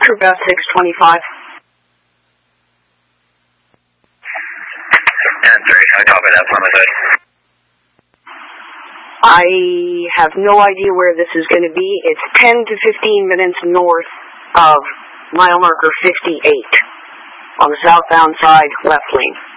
True Beth 625. And 3, I copy that from it. I have no idea where this is going to be. It's 10 to 15 minutes north of mile marker 58 on the southbound side, left lane.